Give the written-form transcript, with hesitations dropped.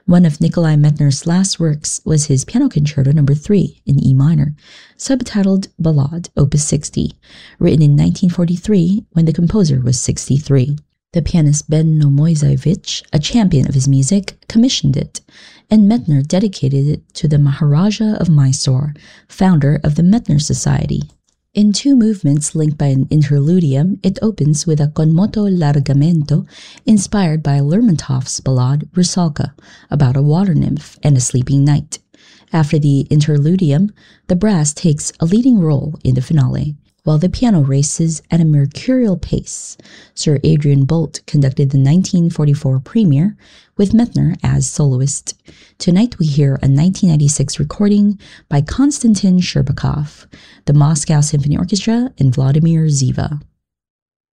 One of Nikolai Medtner's last works was his Piano Concerto No. 3 in E minor, subtitled Ballade, Opus 60, written in 1943 when the composer was 63. The pianist Benno Moiseiwitsch, a champion of his music, commissioned it, and Medtner dedicated it to the Maharaja of Mysore, founder of the Medtner Society. In 2 movements linked by an interludium, it opens with a con moto largamento inspired by Lermontov's ballad Rusalka, about a water nymph and a sleeping knight. After the interludium, the brass takes a leading role in the finale, while the piano races at a mercurial pace. Sir Adrian Boult conducted the 1944 premiere with Medtner as soloist. Tonight we hear a 1996 recording by Konstantin Sherbakov, the Moscow Symphony Orchestra, and Vladimir Ziva.